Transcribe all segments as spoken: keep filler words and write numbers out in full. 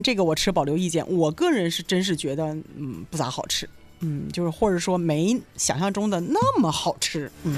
这个我持保留意见，我个人是真是觉得嗯不咋好吃，嗯，就是或者说没想象中的那么好吃，嗯。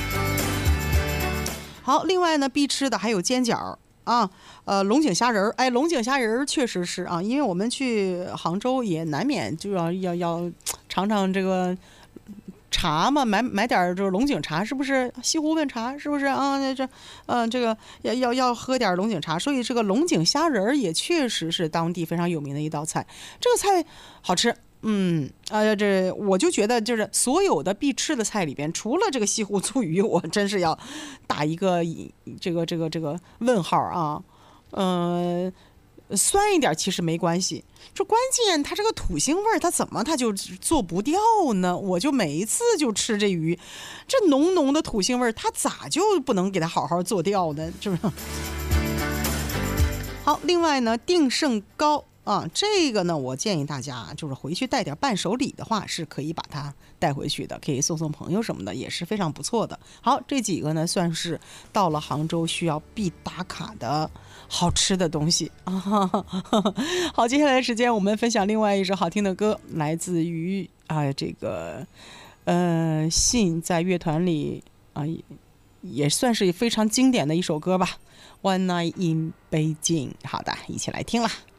好，另外呢，必吃的还有煎饺啊，呃，龙井虾仁儿，哎，龙井虾仁儿确实是啊，因为我们去杭州也难免就要要要尝尝这个茶嘛，买买点这个龙井茶，是不是？西湖问茶是不是啊？这这，呃，这个要要要喝点龙井茶，所以这个龙井虾仁儿也确实是当地非常有名的一道菜，这个菜好吃。嗯，啊，这我就觉得就是所有的必吃的菜里边，除了这个西湖醋鱼，我真是要打一个这个这个这个问号啊。嗯、呃，酸一点其实没关系，这关键它这个土腥味儿，它怎么它就做不掉呢？我就每一次就吃这鱼，这浓浓的土腥味儿，它咋就不能给它好好做掉呢？是不是？好，另外呢，定胜糕。啊，这个呢，我建议大家就是回去带点伴手礼的话，是可以把它带回去的，可以送送朋友什么的，也是非常不错的。好，这几个呢，算是到了杭州需要必打卡的好吃的东西啊。好，接下来的时间我们分享另外一首好听的歌，来自于啊这个呃信在乐团里啊也算是非常经典的一首歌吧，《One Night in Beijing》。好的，一起来听了。